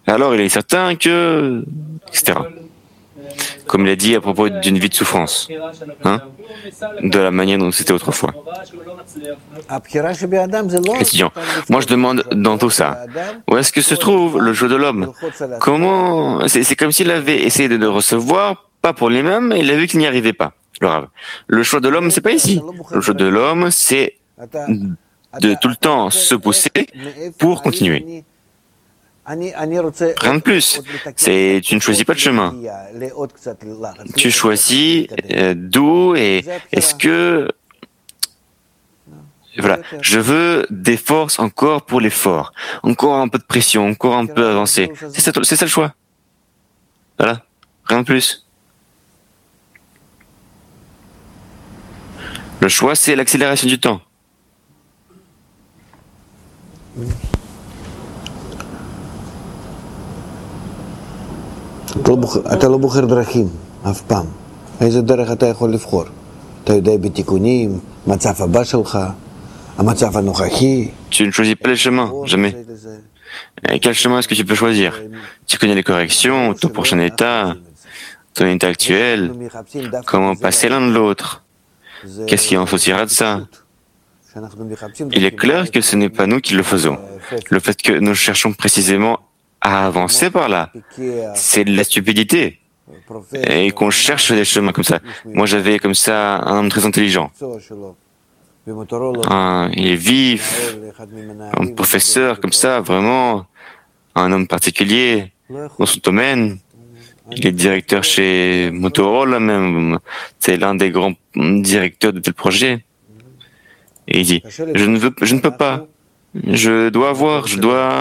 alors il est certain que... etc. Comme il a dit à propos d'une vie de souffrance, hein, de la manière dont c'était autrefois. Étudiant, moi je demande dans tout ça, où est-ce que se trouve le choix de l'homme? Comment? C'est comme s'il avait essayé de le recevoir, pas pour lui-même, et il a vu qu'il n'y arrivait pas. Le choix de l'homme, c'est pas ici. Le choix de l'homme, c'est de tout le temps se pousser pour continuer. Rien de plus. Tu ne choisis pas de chemin. Tu choisis d'où et est-ce que... Voilà. Je veux des forces encore pour l'effort. Encore un peu de pression, encore un peu avancé. C'est ça le choix. Voilà. Rien de plus. Le choix, c'est l'accélération du temps. אתה לא בוחר דרכים, אף פעם. איזה דרך אתה יכול לבחור? אתה יודע בתיקונים, מצב הבא שלך, המצב הנוכחי. Tu ne choisis pas les chemins, jamais. Et quel chemin est-ce que tu peux choisir? Tu connais les corrections, ton prochain état, ton état actuel, comment passer l'un de l'autre. Qu'est-ce qui en sortira de ça? Il est clair que ce n'est pas nous qui le faisons. Le fait que nous cherchons précisément à avancer par là, c'est de la stupidité. Et qu'on cherche des chemins comme ça. Moi, j'avais comme ça un homme très intelligent. Il est vif, un professeur comme ça, vraiment, un homme particulier dans son domaine. Il est directeur chez Motorola même. C'est l'un des grands directeurs de tel projet. Et il dit, je ne peux pas. Je dois avoir, je dois...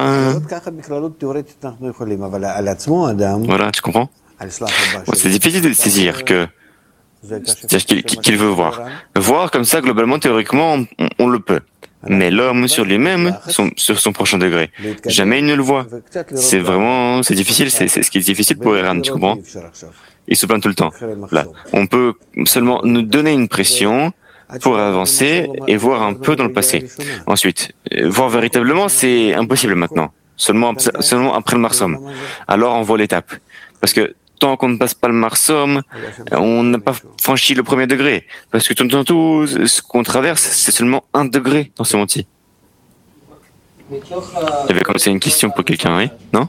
Voilà, tu comprends? Bon, c'est difficile de saisir qu'il veut voir. Voir comme ça, globalement, théoriquement, on le peut. Mais l'homme sur lui-même, sur son prochain degré, jamais il ne le voit. C'est difficile, c'est ce qui est difficile pour Eran, tu comprends? Il se plaint tout le temps. Là, on peut seulement nous donner une pression pour avancer et voir un peu dans le passé. Ensuite, voir véritablement, c'est impossible maintenant. Seulement après le Marsom. Alors on voit l'étape. Parce que tant qu'on ne passe pas le Marsom, on n'a pas franchi le premier degré. Parce que tout ce qu'on traverse, c'est seulement 1 degré dans ce monde-ci. Il y avait comme ça une question pour quelqu'un, oui? Non?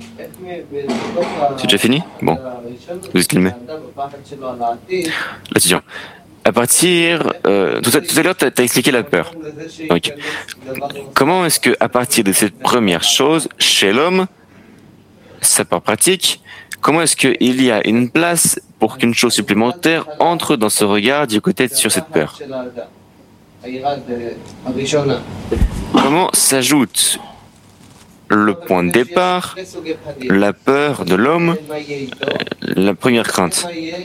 C'est déjà fini? Bon. Vous êtes calmé. L'étudiant. À partir, tout à l'heure, tu as expliqué la peur. Donc, comment est-ce que, à partir de cette première chose, chez l'homme, sa peur pratique, comment est-ce qu'il y a une place pour qu'une chose supplémentaire entre dans ce regard du côté sur cette peur? Comment s'ajoute le point de départ, la peur de l'homme, la première crainte?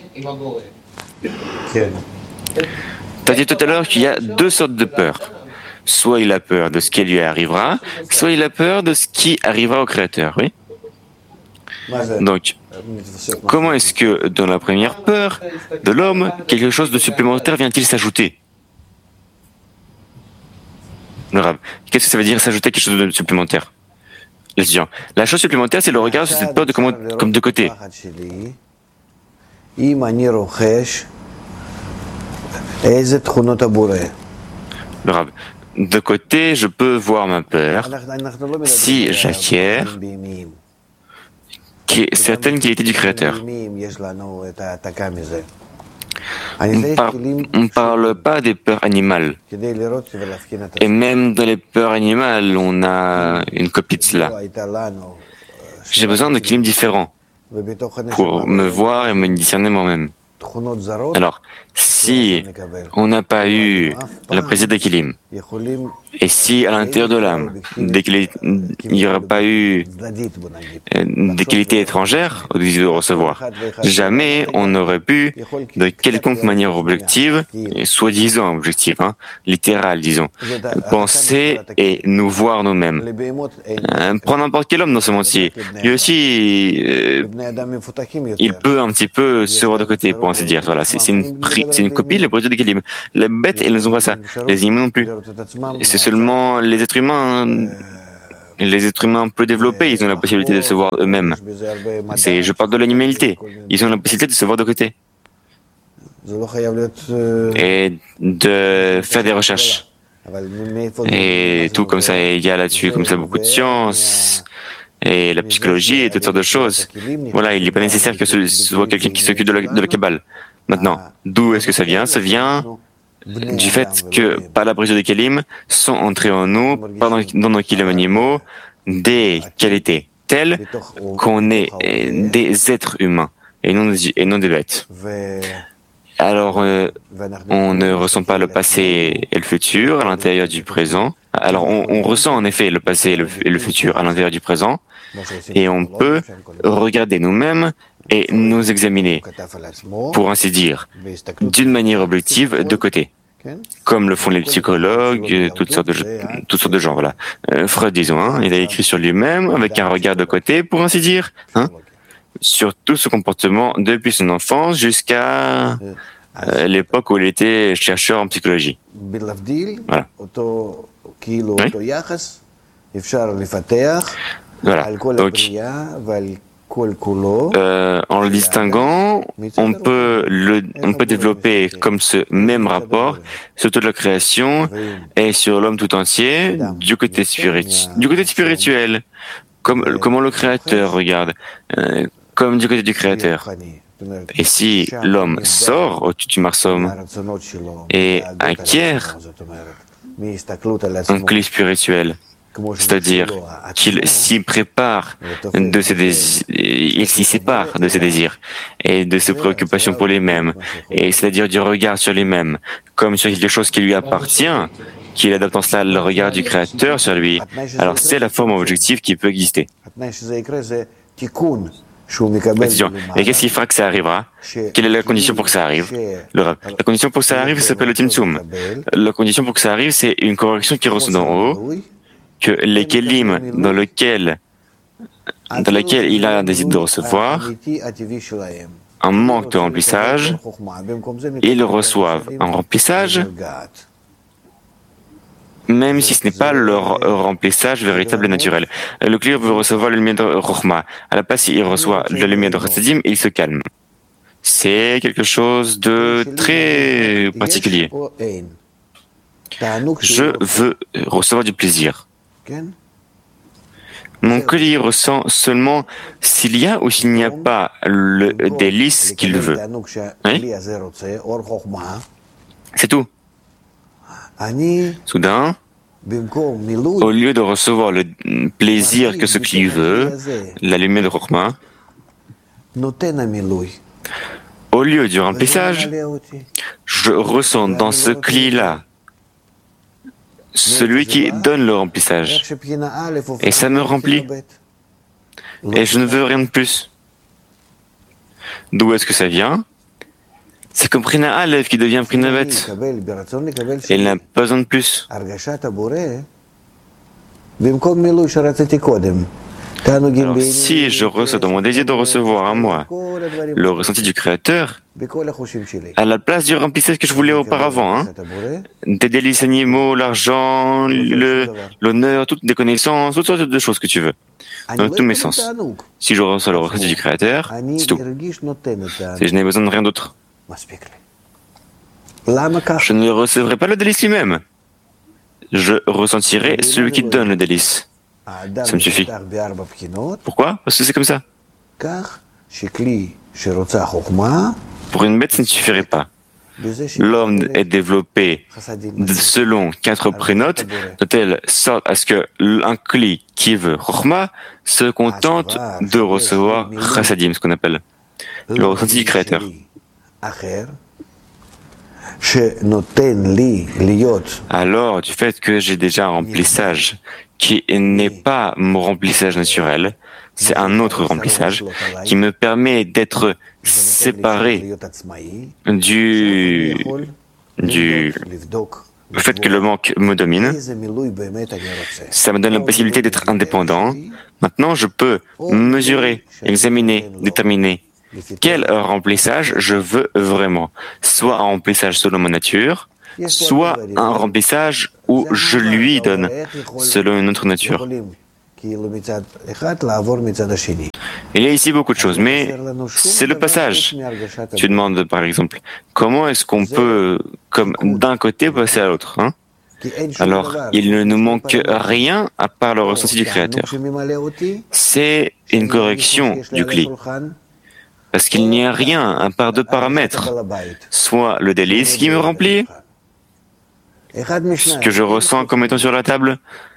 Tu as dit tout à l'heure qu'il y a 2 sortes de peur. Soit il a peur de ce qui lui arrivera, soit il a peur de ce qui arrivera au Créateur, oui? Donc, comment est-ce que dans la première peur de l'homme, quelque chose de supplémentaire vient-il s'ajouter? Le Rav, qu'est-ce que ça veut dire s'ajouter quelque chose de supplémentaire? L'étudiant, la chose supplémentaire, c'est le regard sur cette peur comme de côté. Le Rav, de côté, je peux voir ma peur si j'acquiers certaines qualités du Créateur. On ne parle pas des peurs animales. Et même dans les peurs animales, on a une copie de cela. J'ai besoin de clims différents pour me voir et me discerner moi-même. Alors, si on n'a pas eu la présence d'Ekilim, et si à l'intérieur de l'âme, il n'y aura pas eu des qualités étrangères au désir de recevoir, jamais on n'aurait pu, de quelconque manière objective, et soi-disant objective, littérale, disons, penser et nous voir nous-mêmes. Prends n'importe quel homme dans ce monde-ci, lui aussi, il peut un petit peu se voir de côté, pour ainsi dire. Voilà, c'est une copie de la présence d'Ekilim. Les bêtes, elles n'ont pas ça. Les animaux non plus. Et c'est seulement les êtres humains Les êtres humains peu développés, ils ont la possibilité de se voir eux-mêmes. Je parle de l'animalité. Ils ont la possibilité de se voir de côté. Et de faire des recherches. Et tout comme ça, il y a là-dessus comme ça beaucoup de sciences, et la psychologie et toutes sortes de choses. Voilà, il n'est pas nécessaire que ce soit quelqu'un qui s'occupe de la Kabbale. Maintenant, d'où est-ce que ça vient? Ça vient du fait que, par la brisure des Kelim, sont entrés en nous, dans nos Kelim animaux, des qualités telles qu'on est des êtres humains et non des bêtes. Alors, on ne ressent pas le passé et le futur à l'intérieur du présent. Alors, on ressent en effet le passé et le futur à l'intérieur du présent, et on peut regarder nous-mêmes et nous examiner, pour ainsi dire, d'une manière objective de côté, comme le font les psychologues, toutes sortes de gens. Voilà. Freud, disons, hein, il a écrit sur lui-même avec un regard de côté, pour ainsi dire, hein, sur tout ce comportement depuis son enfance jusqu'à l'époque où il était chercheur en psychologie. Voilà. Oui. Voilà. Donc, en le distinguant, on peut développer comme ce même rapport sur toute la création et sur l'homme tout entier du côté spirituel, comment le Créateur regarde, comme du côté du Créateur. Et si l'homme sort au Tutumarsom et acquiert un clé spirituel, c'est-à-dire qu'il s'y prépare de ses désirs, il s'y sépare de ses désirs et de ses préoccupations pour les mêmes, et c'est-à-dire du regard sur les mêmes, comme sur quelque chose qui lui appartient, qu'il adopte en cela le regard du Créateur sur lui, alors c'est la forme objective qui peut exister. Et qu'est-ce qui fera que ça arrivera? Quelle est la condition pour que ça arrive? La condition pour que ça arrive s'appelle le Timtsum. La condition pour que ça arrive, c'est une correction qui ressort d'en haut, que les kelim dans laquelle il a un désir de recevoir un manque de remplissage, ils reçoivent un remplissage, même si ce n'est pas leur remplissage véritable et naturel. Le client veut recevoir la lumière de Chokhmah. À la place, il reçoit la lumière de Chassadim et il se calme. C'est quelque chose de très particulier. Je veux recevoir du plaisir. Mon collier ressent seulement s'il y a ou s'il n'y a pas le délice qu'il veut. Oui? C'est tout. Soudain, au lieu de recevoir le plaisir que ce qu'il veut, la lumière de Chokhmah, au lieu du remplissage, je ressens dans ce cli-là celui qui donne le remplissage. Et ça me remplit. Et je ne veux rien de plus. D'où est-ce que ça vient? C'est comme Prina Aleph qui devient Prina Bet. Elle n'a pas besoin de plus. Alors, si je ressens dans mon désir de recevoir à moi le ressenti du Créateur, à la place du remplissage que je voulais auparavant, hein, des délices animaux, l'argent, l'honneur, toutes des connaissances, toutes sortes de choses que tu veux, dans tous mes sens. Si je reçois le ressenti du Créateur, c'est tout. Je n'ai besoin de rien d'autre. Je ne recevrai pas le délice lui-même. Je ressentirai celui qui donne le délice. Ça me suffit. Pourquoi? Parce que c'est comme ça. Pour une bête, ça ne suffirait pas. L'homme est développé selon 4 prénotes, de telle sorte à ce qu'un cli qui veut Chokhmah se contente de recevoir Chassadim, ce qu'on appelle le ressenti du Créateur. Alors, du fait que j'ai déjà un remplissage qui n'est pas mon remplissage naturel, c'est un autre remplissage qui me permet d'être séparé du fait que le manque me domine. Ça me donne la possibilité d'être indépendant. Maintenant, je peux mesurer, examiner, déterminer quel remplissage je veux vraiment. Soit un remplissage selon ma nature, soit un remplissage où je lui donne selon une autre nature. Il y a ici beaucoup de choses, mais c'est le passage. Tu demandes par exemple, comment est-ce qu'on peut, comme d'un côté, passer à l'autre, hein? Alors, il ne nous manque rien à part le ressenti du Créateur. C'est une correction du Kli. Parce qu'il n'y a rien à part deux paramètres. Soit le délice qui me remplit, ce que je ressens comme étant sur la table,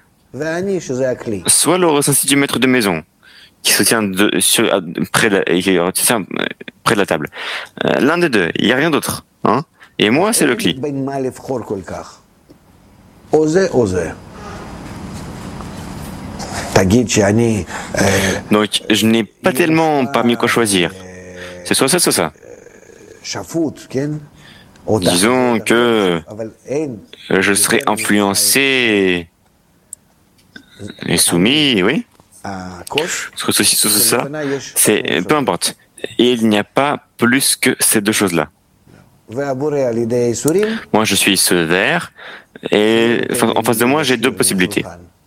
soit le ressenti du maître de maison, qui se tient près de la table. L'un des deux, il n'y a rien d'autre. Hein? Et moi, c'est le Kli. Donc, je n'ai pas tellement parmi quoi choisir. C'est soit ça, soit ça. Disons que je serai influencé et soumis, oui. Soit ceci, soit ça. C'est peu importe. Il n'y a pas plus que ces deux choses-là. Moi, je suis ce verre, et en face de moi, j'ai deux possibilités.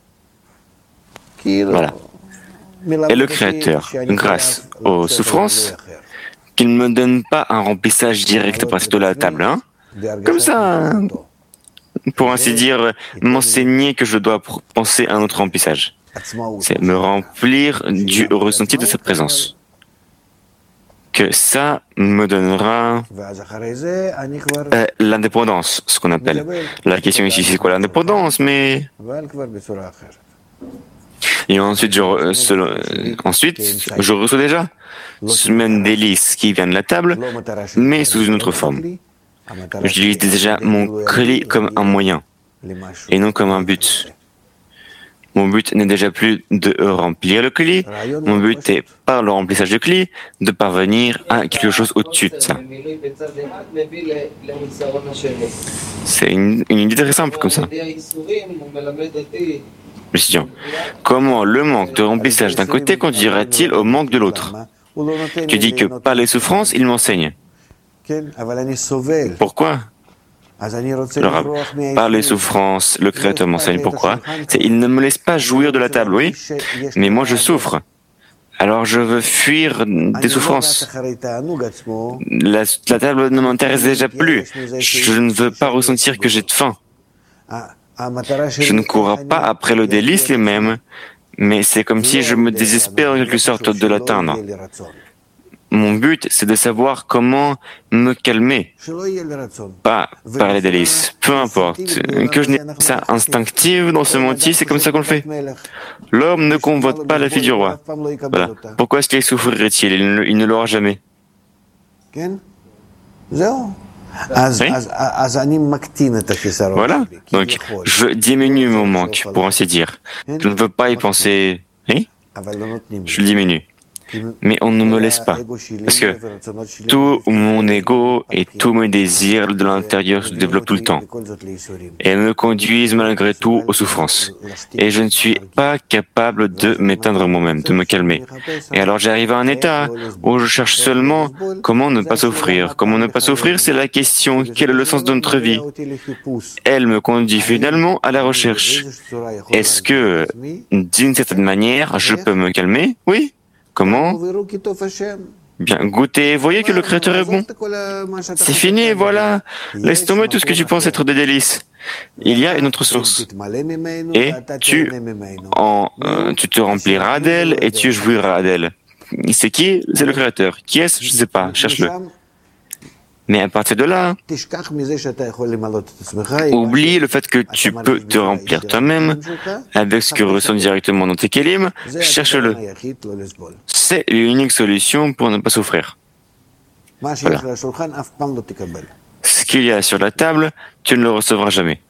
Voilà. Et le Créateur, grâce aux souffrances, qu'il ne me donne pas un remplissage direct à partir de la table, hein? Comme ça, pour ainsi dire, m'enseigner que je dois penser à un autre remplissage. C'est me remplir du ressenti de sa présence. Que ça me donnera l'indépendance, ce qu'on appelle. La question ici, c'est quoi l'indépendance, mais... Et ensuite, je reçois déjà ce même délice qui vient de la table, mais sous une autre forme. J'utilise déjà mon Kli comme un moyen, et non comme un but. Mon but n'est déjà plus de remplir le Kli, mon but est, par le remplissage du Kli, de parvenir à quelque chose au-dessus de ça. C'est une idée très simple comme ça. Question. Comment le manque de remplissage d'un côté conduira-t-il au manque de l'autre? Tu dis que par les souffrances, il m'enseigne. Pourquoi? Alors, par les souffrances, le Créateur m'enseigne. Pourquoi? Il ne me laisse pas jouir de la table, oui, mais moi je souffre. Alors je veux fuir des souffrances. La table ne m'intéresse déjà plus. Je ne veux pas ressentir que j'ai faim. Je ne cours pas après le délice les mêmes, mais c'est comme si je me désespère en quelque sorte de l'atteindre. Mon but, c'est de savoir comment me calmer, pas par les délices, peu importe. Que je n'ai pas ça instinctif dans ce monde-ci, c'est comme ça qu'on le fait. L'homme ne convoite pas la fille du roi. Voilà. Pourquoi est-ce qu'il souffrirait-il? Il ne l'aura jamais. Oui. Voilà, donc je diminue mon manque, pour ainsi dire. Je ne veux pas y penser, oui, je le diminue. Mais on ne me laisse pas, parce que tout mon ego et tous mes désirs de l'intérieur se développent tout le temps et me conduisent malgré tout aux souffrances. Et je ne suis pas capable de m'éteindre moi-même, de me calmer. Et alors j'arrive à un état où je cherche seulement comment ne pas souffrir. Comment ne pas souffrir, c'est la question. Quel est le sens de notre vie? Elle me conduit finalement à la recherche. Est-ce que, d'une certaine manière, je peux me calmer? Oui. Comment? Bien, goûtez, voyez que le Créateur est bon. C'est fini, voilà. Laisse tomber tout ce que tu penses être des délices. Il y a une autre source. Et tu te rempliras d'elle et tu jouiras d'elle. C'est qui? C'est le Créateur. Qui est-ce? Je ne sais pas, cherche-le. Mais à partir de là, oublie le fait que tu peux te remplir toi-même avec ce que ressent directement dans tes kélim, cherche-le. C'est l'unique solution pour ne pas souffrir. Voilà. Ce qu'il y a sur la table, tu ne le recevras jamais.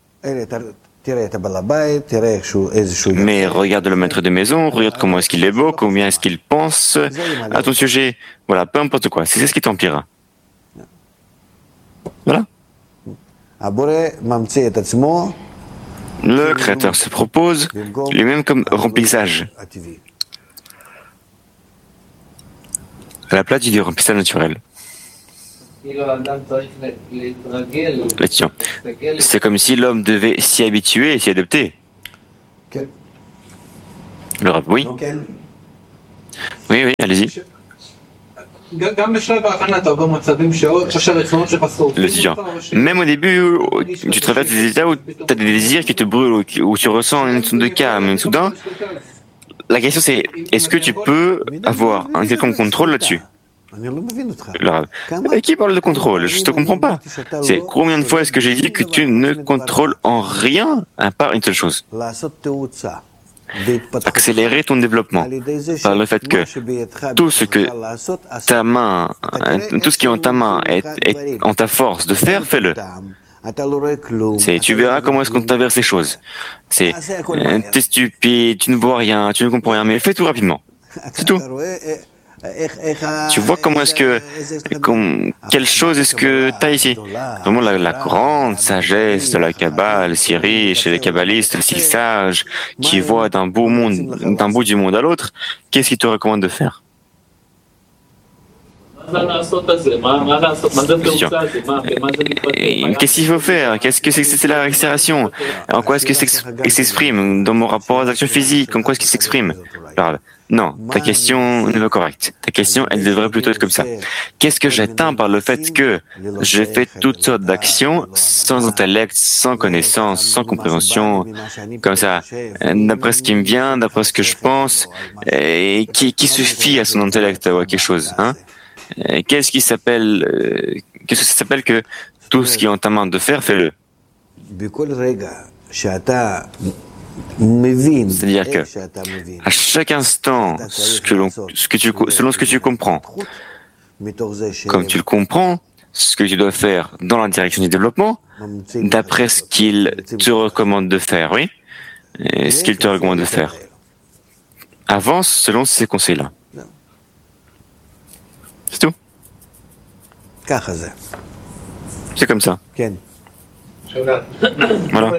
Mais regarde le maître de maison, regarde comment est-ce qu'il est beau, combien est-ce qu'il pense à ton sujet. Voilà, peu importe quoi, c'est ce qui t'emplira. Voilà. Le Créateur se propose lui-même comme remplissage. À la place du remplissage naturel. C'est comme si l'homme devait s'y habituer et s'y adapter. Le Rav, oui. Oui, oui, allez-y. Le étudiant. Même au début, tu traverses des états où tu as des désirs qui te brûlent, où tu ressens une sorte de calme, mais soudain, la question c'est, est-ce que tu peux avoir un quelconque contrôle là-dessus? Le Rav. Et qui parle de contrôle? Je te comprends pas. C'est combien de fois est-ce que j'ai dit que tu ne contrôles en rien à part une seule chose? Accélérer ton développement par le fait que tout ce que ta main, tout ce qui est en ta main est en ta force de faire, fais-le. Tu verras comment est-ce qu'on t'inverse les choses. T'es stupide, tu ne vois rien, tu ne comprends rien, mais fais tout rapidement. C'est tout. Tu vois comment est-ce que, quelle chose est-ce que tu as ici? Vraiment la grande sagesse de la Kabbale, si riche, et les kabbalistes si sages, qui voient d'un bout du monde à l'autre, qu'est-ce qu'ils te recommandent de faire? Qu'est-ce qu'il faut faire? Qu'est-ce que c'est la récréation? En quoi est-ce que s'exprime? Dans mon rapport aux actions physiques, en quoi est-ce qu'il s'exprime? Non, ta question n'est pas correcte. Ta question, elle devrait plutôt être comme ça. Qu'est-ce que j'atteins par le fait que je fais toutes sortes d'actions sans intellect, sans connaissance, sans compréhension, comme ça, d'après ce qui me vient, d'après ce que je pense, et qui se fie à son intellect ou à quelque chose, hein? Qu'est-ce que ça s'appelle que tout ce qui est en ta main de faire, fais-le. C'est-à-dire que à chaque instant, selon ce que tu comprends, comme tu le comprends, ce que tu dois faire dans la direction du développement, d'après ce qu'il te recommande de faire, oui, et ce qu'il te recommande de faire. Avance selon ces conseils-là. C'est tout. C'est comme ça. Voilà.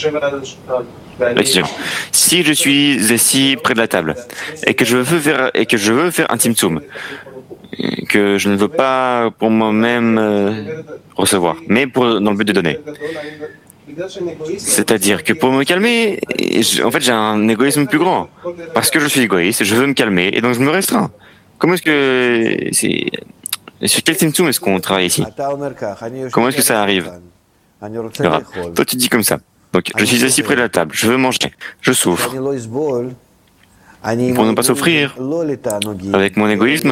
Si je suis assis près de la table et que je veux faire un timtsum, que je ne veux pas pour moi-même recevoir, mais dans le but de donner. C'est-à-dire que pour me calmer, en fait j'ai un égoïsme plus grand. Parce que je suis égoïste, je veux me calmer et donc je me restreins. Comment est-ce que sur quel timtsum est-ce qu'on travaille ici? Comment est-ce que ça arrive? Toi tu dis comme ça. Donc je suis assis près de la table, je veux manger, je souffre. Pour ne pas souffrir, avec mon égoïsme,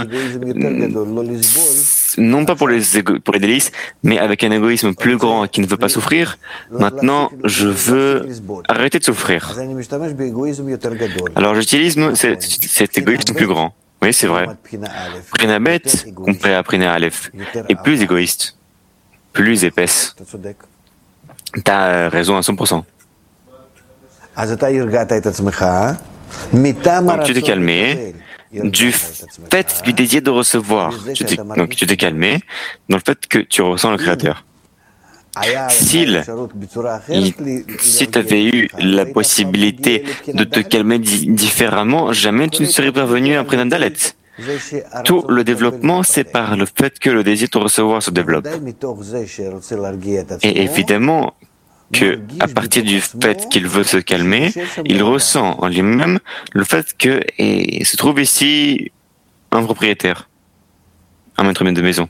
non pas pour les délices, mais avec un égoïsme plus grand qui ne veut pas souffrir, maintenant je veux arrêter de souffrir. Alors j'utilise cet égoïsme plus grand. Oui, c'est vrai. Prina bête, comparé à Prina Aleph, est plus égoïste, plus épaisse. T'as raison à 100%. Donc tu t'es calmé du fait du désir de recevoir. Donc tu t'es calmé dans le fait que tu ressens le Créateur. Si tu avais eu la possibilité de te calmer différemment, jamais tu ne serais parvenu à Prina Dalet. Tout le développement, c'est par le fait que le désir de recevoir se développe. Et évidemment que, à partir du fait qu'il veut se calmer, il ressent en lui-même le fait que se trouve ici un propriétaire, un maître de maison.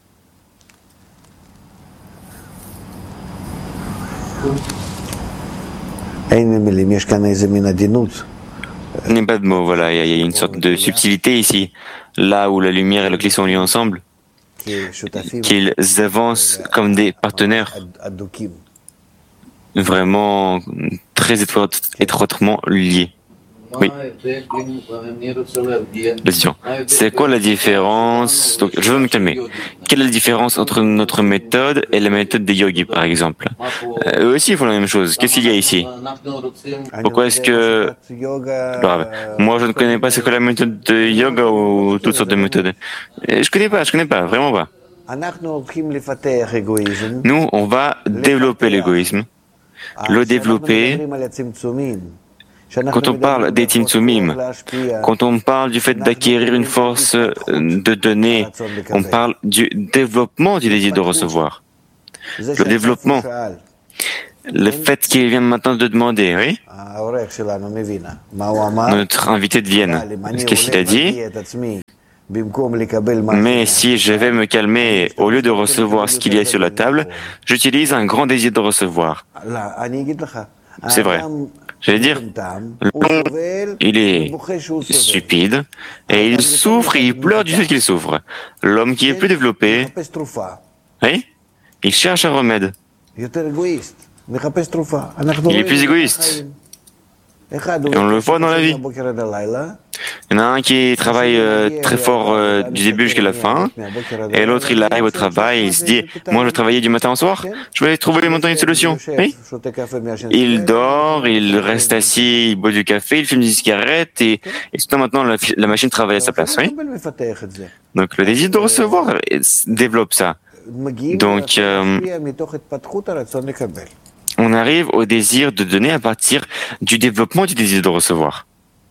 Il n'y a pas de mots, voilà, il y a une sorte de subtilité ici, là où la lumière et le clé sont liés ensemble, qu'ils avancent comme des partenaires vraiment très étroitement liés. Oui. C'est quoi la différence? Donc, je veux me calmer. Quelle est la différence entre notre méthode et la méthode des yogis, par exemple? Eux aussi font la même chose. Qu'est-ce qu'il y a ici? Pourquoi est-ce que... Moi, je ne connais pas c'est quoi la méthode de yoga ou toutes sortes de méthodes. Je connais pas, vraiment pas. Nous, on va développer l'égoïsme. Le développer. Quand on parle des timtsumim, quand on parle du fait d'acquérir une force de donner, on parle du développement du désir de recevoir. Le développement. Le fait qu'il vient maintenant de demander, oui? Notre invité de Vienne, qu'est-ce qu'il a dit? Mais si je vais me calmer, au lieu de recevoir ce qu'il y a sur la table, j'utilise un grand désir de recevoir. C'est vrai. J'allais dire, l'homme, il est stupide et il souffre et il pleure du fait qu'il souffre. L'homme qui est plus développé, oui, il cherche un remède. Il est plus égoïste. Et on le voit dans la vie. Il y en a un qui travaille très fort du début jusqu'à la fin, et l'autre il arrive au travail et il se dit « Moi je vais travailler du matin au soir, je vais trouver maintenant une solution. » Oui. Il dort, il reste assis, il boit du café, il fume des cigarettes et maintenant la machine travaille à sa place. Oui. Donc le désir de recevoir développe ça. Donc on arrive au désir de donner à partir du développement du désir de recevoir.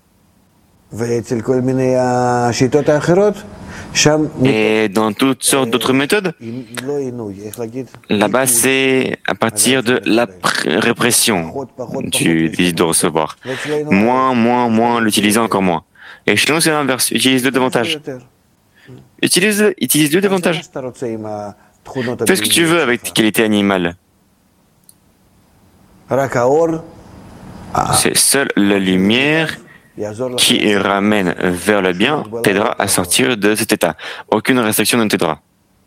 Et dans toutes sortes d'autres méthodes, là-bas c'est à partir de la répression du désir de recevoir. Moins, l'utiliser encore moins. Et chez nous c'est l'inverse, utilise-le davantage. Utilise-le davantage. Fais ce que tu veux avec tes qualités animales. C'est seule la lumière qui ramène vers le bien t'aidera à sortir de cet état. Aucune restriction ne t'aidera.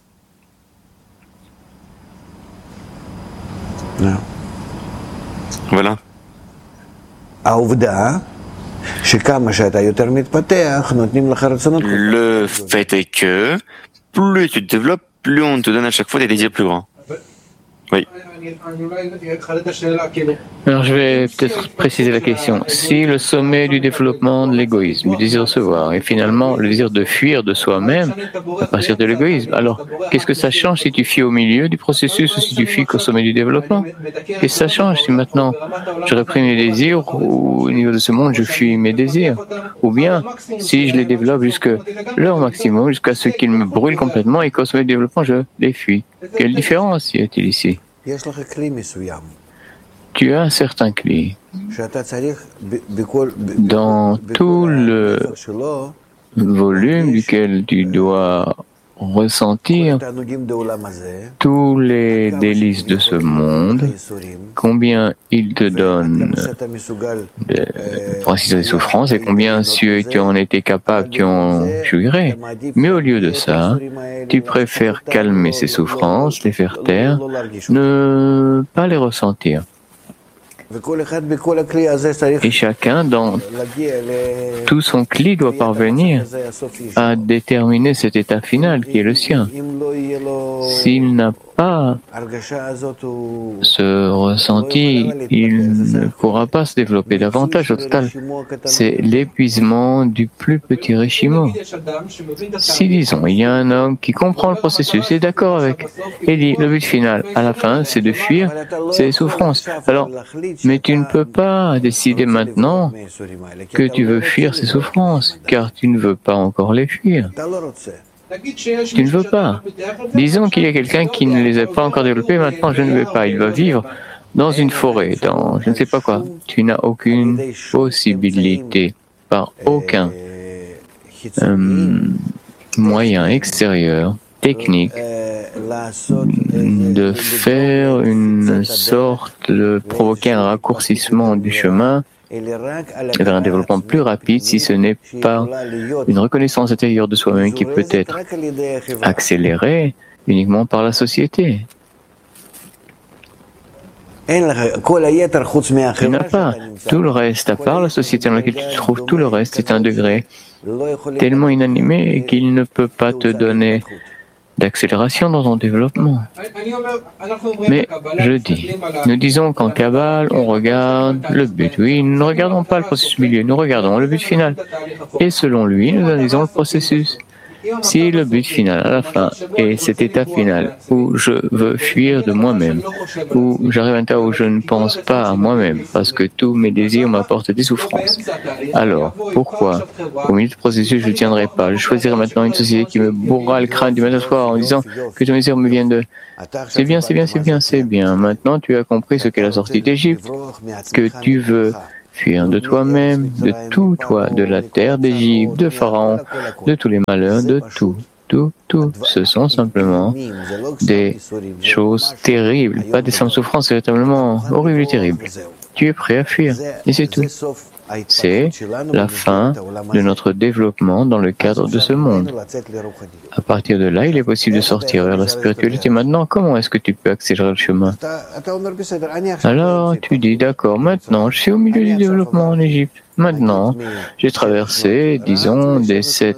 Voilà. Le fait est que plus tu te développes, plus on te donne à chaque fois des désirs plus grands. Oui. Alors je vais peut-être préciser la question. Si le sommet du développement de l'égoïsme, du désir de recevoir, et finalement le désir de fuir de soi-même à partir de l'égoïsme, alors qu'est-ce que ça change si tu fuis au milieu du processus ou si tu fuis qu'au sommet du développement? Qu'est-ce que ça change si maintenant je réprime mes désirs ou au niveau de ce monde je fuis mes désirs? Ou bien si je les développe jusqu'à leur maximum, jusqu'à ce qu'ils me brûlent complètement et qu'au sommet du développement je les fuis? Quelle différence y a-t-il ici? Tu as un certain clé. Dans tout le volume duquel tu dois ressentir tous les délices de ce monde, combien il te donne des souffrances et combien si tu en étais capable, tu en jouirais. Mais au lieu de ça, tu préfères calmer ces souffrances, les faire taire, ne pas les ressentir. Et chacun dans tout son cli doit parvenir à déterminer cet état final qui est le sien. S'il n'a pas ce ressenti, il ne pourra pas se développer davantage au total. C'est l'épuisement du plus petit Rishimo. Si, disons, il y a un homme qui comprend le processus, est d'accord avec, et dit, le but final, à la fin, c'est de fuir ces souffrances. Alors, mais tu ne peux pas décider maintenant que tu veux fuir ces souffrances, car tu ne veux pas encore les fuir. Tu ne veux pas. Disons qu'il y a quelqu'un qui ne les a pas encore développés, maintenant je ne vais pas. Il va vivre dans une forêt, dans je ne sais pas quoi. Tu n'as aucune possibilité, par aucun moyen extérieur, technique, de faire une sorte de provoquer un raccourcissement du chemin vers un développement plus rapide si ce n'est pas une reconnaissance intérieure de soi-même qui peut être accélérée uniquement par la société. Il n'a pas tout le reste, à part la société dans laquelle tu te trouves, tout le reste est un degré tellement inanimé qu'il ne peut pas te donner d'accélération dans ton développement. Mais je dis, nous disons qu'en Kabbale, on regarde le but. Oui, nous ne regardons pas le processus milieu, nous regardons le but final. Et selon lui, nous analysons le processus. Si le but final à la fin est cet état final où je veux fuir de moi-même, où j'arrive à un état où je ne pense pas à moi-même parce que tous mes désirs m'apportent des souffrances, alors pourquoi au milieu du processus je ne tiendrai pas? Je choisirai maintenant une société qui me bourrera le crâne du matin au soir en disant que tous mes désirs me viennent de c'est bien, c'est bien, c'est bien, c'est bien. Maintenant tu as compris ce qu'est la sortie d'Égypte, que tu veux fuir de toi-même, de tout toi, de la terre d'Égypte, de Pharaon, de tous les malheurs, de tout. Tout. Ce sont simplement des choses terribles, pas des simples souffrances, c'est véritablement horrible et terrible. Tu es prêt à fuir, et c'est tout. C'est la fin de notre développement dans le cadre de ce monde. À partir de là, il est possible de sortir vers la spiritualité. Maintenant, comment est-ce que tu peux accélérer le chemin? Alors, tu dis, d'accord, maintenant, je suis au milieu du développement en Égypte. Maintenant, j'ai traversé, disons, des 7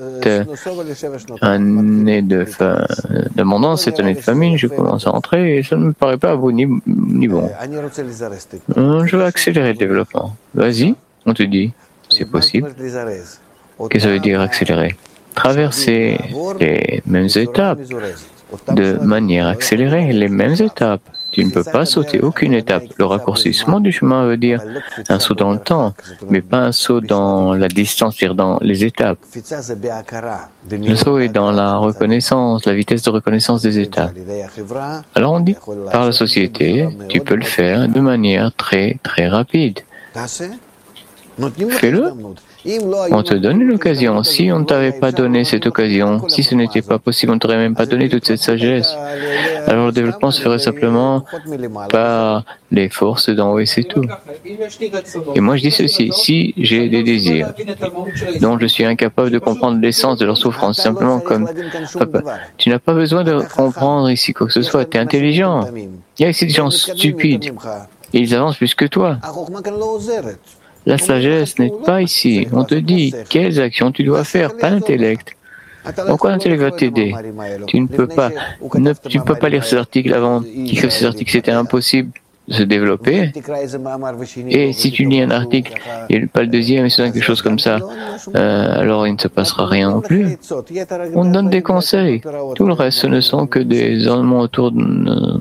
années d'abondance, 7 années de famine, je commence à entrer et ça ne me paraît pas bon ni bon. Je vais accélérer le développement. Vas-y. On te dit, c'est possible. Qu'est-ce que ça veut dire accélérer? Traverser les mêmes étapes de manière accélérée, les mêmes étapes. Tu ne peux pas sauter aucune étape. Le raccourcissement du chemin veut dire un saut dans le temps, mais pas un saut dans la distance, c'est-à-dire dans les étapes. Le saut est dans la reconnaissance, la vitesse de reconnaissance des étapes. Alors on dit, par la société, tu peux le faire de manière très, très rapide. Fais-le. On te donne une occasion. Si on ne t'avait pas donné cette occasion, si ce n'était pas possible, on ne t'aurait même pas donné toute cette sagesse. Alors le développement se ferait simplement par les forces d'en haut et c'est tout. Et moi je dis ceci, si j'ai des désirs dont je suis incapable de comprendre l'essence de leur souffrance, simplement comme papa, tu n'as pas besoin de comprendre ici quoi que ce soit, tu es intelligent. Il y a ici des gens stupides et ils avancent plus que toi. La sagesse n'est pas ici. On te dit quelles actions tu dois faire, pas l'intellect. Pourquoi l'intellect va t'aider? Tu ne peux pas lire ces articles avant qu'écrivent ces articles. C'était impossible de se développer. Et si tu lis un article et pas le deuxième, et c'est quelque chose comme ça, alors il ne se passera rien non plus. On te donne des conseils. Tout le reste, ce ne sont que des ornements autour de...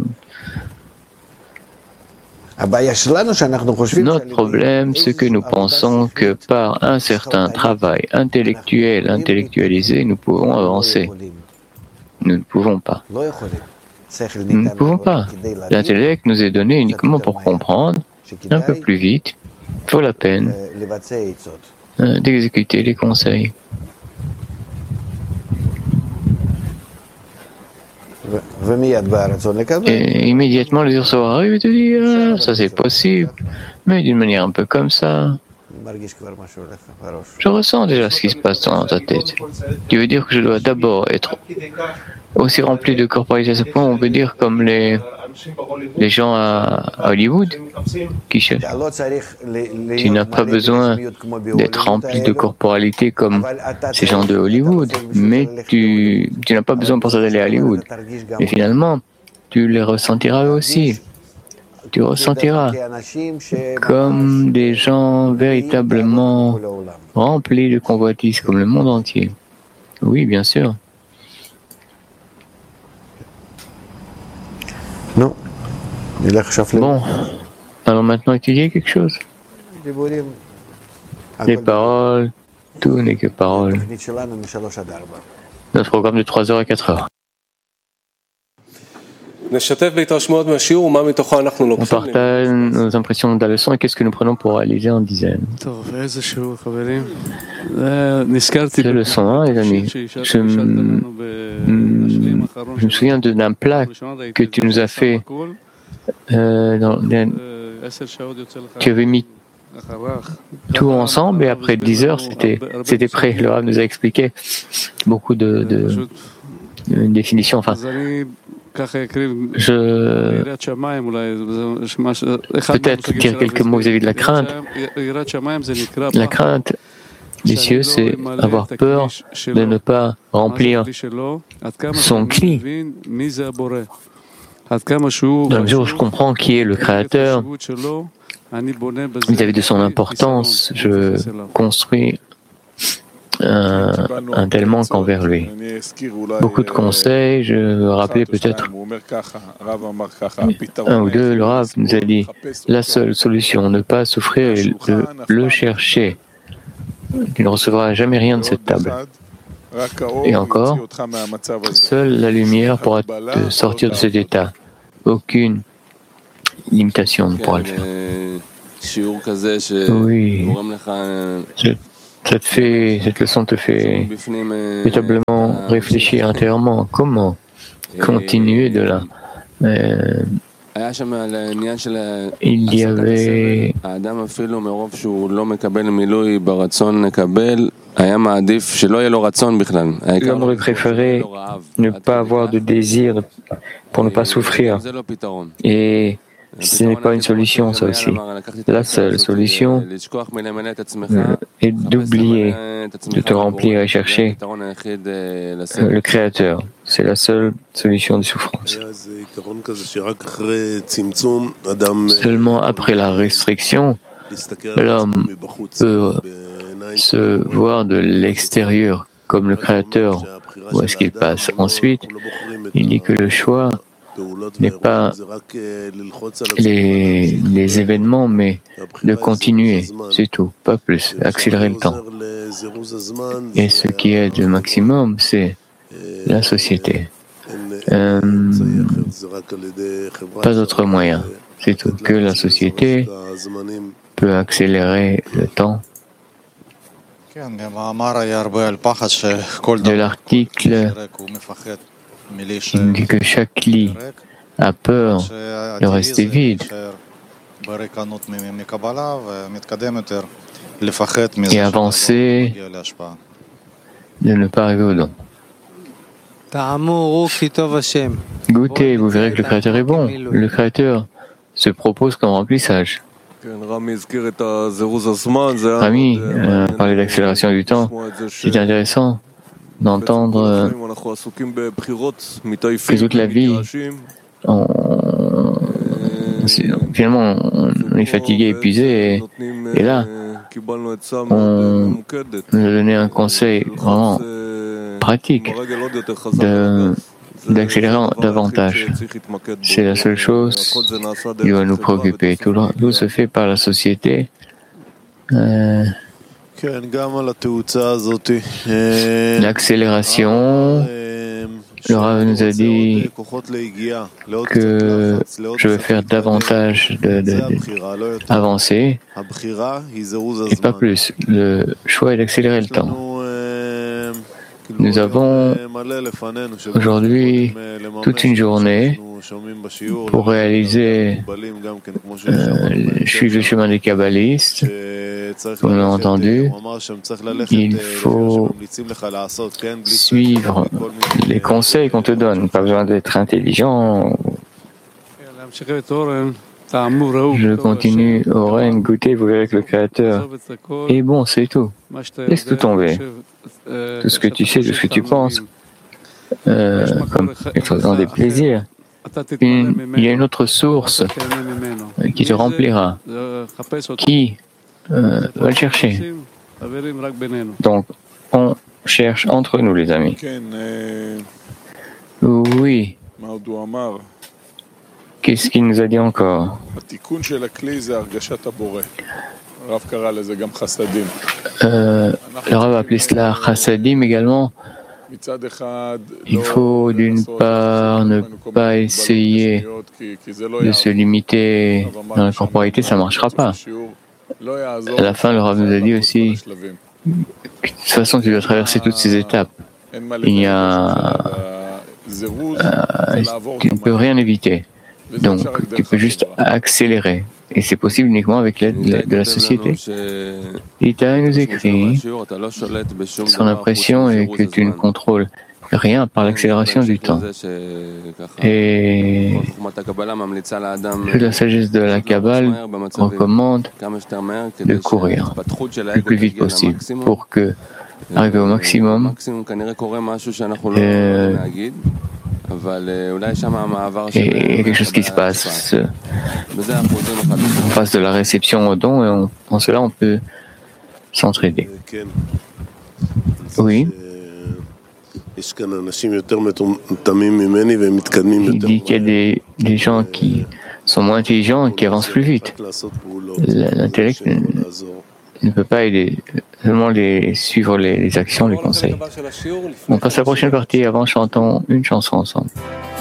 Notre problème, c'est que nous pensons que par un certain travail intellectuel, intellectualisé, nous pouvons avancer. Nous ne pouvons pas. Nous ne pouvons pas. L'intellect nous est donné uniquement pour comprendre un peu plus vite. Il faut la peine d'exécuter les conseils. Et immédiatement, les ursos arrivent et te disent ça c'est possible, mais d'une manière un peu comme ça. Je ressens déjà ce qui se passe dans ta tête. Tu veux dire que je dois d'abord être aussi rempli de corporalité à ce point, on peut dire comme les gens à Hollywood qui cherchent. Tu n'as pas besoin d'être rempli de corporalité comme ces gens de Hollywood, mais tu n'as pas besoin pour ça d'aller à Hollywood. Mais finalement, tu les ressentiras aussi. Tu ressentiras comme des gens véritablement remplis de convoitises, comme le monde entier. Oui, bien sûr. Non. Bon, allons maintenant étudier quelque chose. Les paroles, tout n'est que paroles. Notre programme de 3h à 4h. On partage nos impressions de la leçon et qu'est-ce que nous prenons pour réaliser en dizaines. C'est la leçon 1, les amis. Je me souviens d'un plat que tu nous as fait. Tu avais mis tout ensemble et après 10 heures, c'était prêt. Le Rav nous a expliqué beaucoup de définitions. Enfin, peut-être dire quelques mots vis-à-vis de la crainte. La crainte des cieux, c'est avoir peur de ne pas remplir son cri. Dans la mesure où je comprends qui est le Créateur, vis-à-vis de son importance, je construis un tel manque envers lui. Beaucoup de conseils, je veux rappeler peut-être un ou deux. Le Rav nous a dit la seule solution, ne pas souffrir et le chercher. Tu ne recevras jamais rien de cette table. Et encore, seule la lumière pourra te sortir de cet état. Aucune limitation ne pourra le faire. Oui, cette leçon te fait véritablement réfléchir intérieurement. Comment continuer de là? Il y avait l'homme aurait préféré ne pas avoir de désir pour ne pas souffrir. Et ce n'est pas une solution, ça aussi. La seule solution est d'oublier, de te remplir et chercher le Créateur. C'est la seule solution de souffrance. Seulement après la restriction, l'homme peut se voir de l'extérieur comme le Créateur. Où est-ce qu'il passe? Ensuite, il dit que le choix n'est pas les événements, mais de continuer, c'est tout, pas plus, accélérer le temps. Et ce qui est le maximum, c'est la société. Pas d'autre moyen, c'est tout, que la société peut accélérer le temps. De l'article, il dit que chaque lit a peur de rester vide et avancer, de ne pas arriver au don. Goûtez, vous verrez que le Créateur est bon. Le Créateur se propose comme remplissage. Rami parlait d'accélération du temps. C'est intéressant d'entendre que toute la vie, finalement, on est fatigué, épuisé, et là, on nous a donné un conseil vraiment pratique d'accélérer davantage. C'est la seule chose qui va nous préoccuper. Tout se fait par la société. L'accélération, le Rav nous a dit que je vais faire davantage d'avancer et pas plus. Le choix est d'accélérer le temps. Nous avons aujourd'hui toute une journée pour réaliser suivre le chemin des kabbalistes. On a entendu, il faut suivre les conseils qu'on te donne. Pas besoin d'être intelligent. Je continue, Oren, goûter, vous verrez que le Créateur est bon, c'est tout. Laisse tout tomber. Tout ce que tu sais, tout ce que tu penses, comme faisant des plaisirs. Il y a une autre source qui te remplira. Qui va le chercher? Donc, on cherche entre nous, les amis. Oui. Qu'est-ce qu'il nous a dit encore? Le Rav a appelé cela chassadim également. Il faut d'une part ne pas essayer de se limiter dans la corporalité, ça ne marchera pas. À la fin, le Rav nous a dit aussi que de toute façon, tu dois traverser toutes ces étapes. Il y a, tu ne peux rien éviter. Donc, tu peux juste accélérer. Et c'est possible uniquement avec l'aide de la société. Ita nous écrit, son impression est que tu ne contrôles rien par l'accélération du temps. Et la sagesse de la Kabbale recommande de courir le plus vite possible pour que, arriver au maximum, et il y a quelque chose qui se passe. On passe de la réception au don et en cela on peut s'entraider. Oui. Il dit qu'il y a des gens qui sont moins intelligents et qui avancent plus vite. L'intellect ne peut pas aider, seulement suivre les actions, les conseils. On passe à la prochaine partie. Avant, chantons une chanson ensemble.